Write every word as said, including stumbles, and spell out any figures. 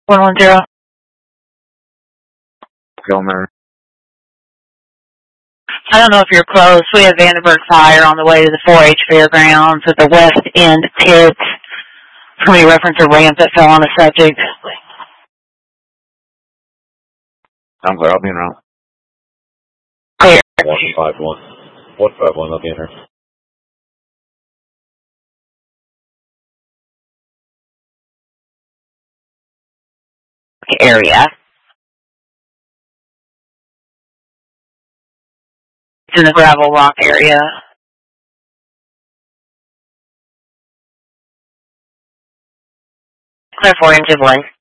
one one zero. Kilmer. I don't know if you're close. We have Vandenberg Fire on the way to the four H Fairgrounds at the West End pit. Can we reference a ramp that fell on the subject? I'm clear. I'll be in route. Clear. one five one. one five one, I'll be in here. Area. It's in the gravel rock area. Clear for him, Ghibli.